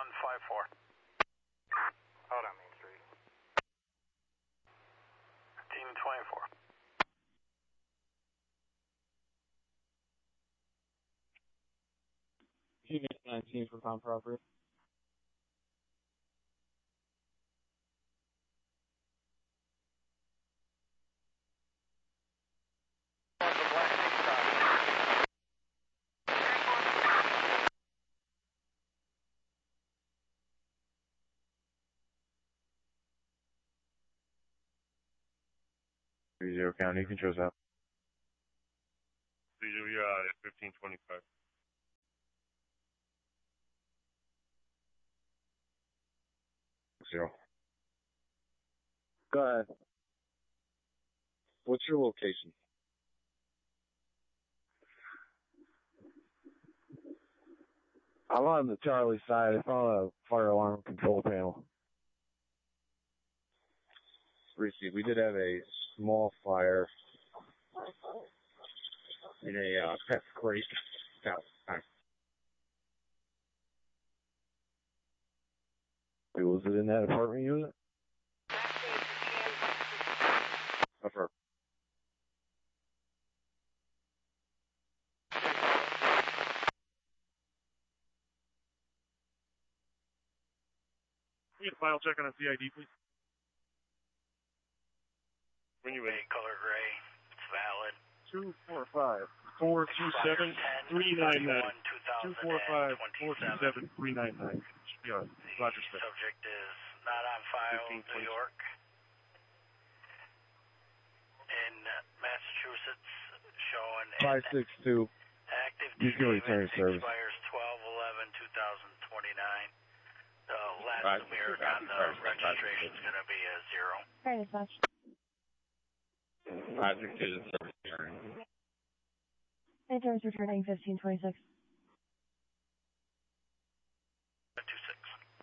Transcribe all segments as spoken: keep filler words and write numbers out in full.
one five four. Hold on, Main Street. fifteen twenty-four. Unit nineteen for pound property. three zero County, controls out. three zero, you're out at fifteen twenty-five. Zero. Go ahead. What's your location? I'm on the Charlie side. I found a fire alarm control panel. Receive. We did have a small fire in a uh, pet crate. Was it in that apartment unit? Affirm. Can you get a final check on a C I D, please? When you in? Color gray. It's valid. two four five, four two seven, three nine nine. two four five, four two seven, three nine nine. Should be on. Roger, sir. Subject is not on file in New York. In Massachusetts, showing five six two. active You can return service. expires twelve eleven twenty-nine. The last Right. numeric on the registration is going to be a zero. Very much. five six two is service hearing. Interns returning fifteen twenty-six. two six.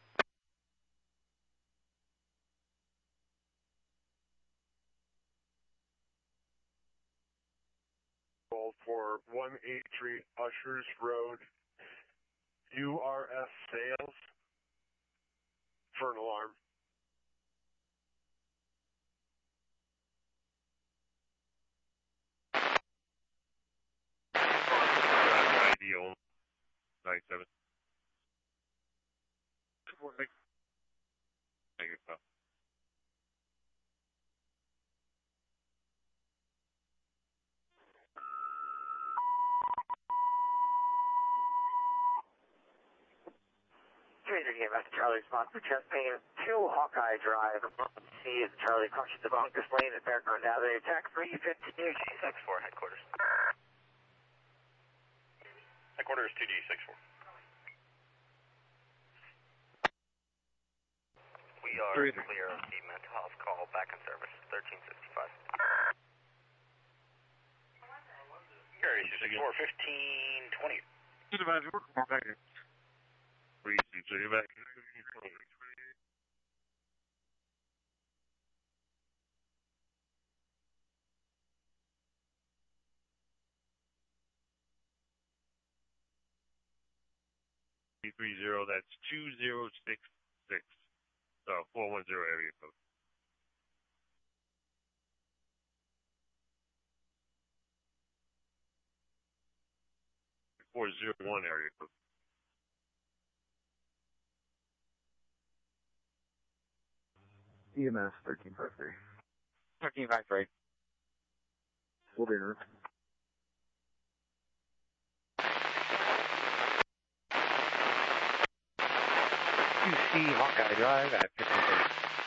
For one eighty-three Ushers Road, U R S Sales, for an alarm. I D only. ninety-seven. Thank you, pal. Came back to Charlie's spot for chest pain. two Hawkeye Drive. C is Charlie crushes the Bunkers Lane at Fairground Avenue. Attack three fifteen G six four headquarters. Headquarters two G six four. We are clear of the mental health call. Back in service. thirteen sixty-five. Gary two six four, fifteen twenty. Supervisor, we're back here. Three, two, so you're back. Three zero. That's two zero six six. So four one zero area code. Four zero one area code. E M S thirteen five three. thirteen five three. We'll be in route. two C Hawkeye Drive at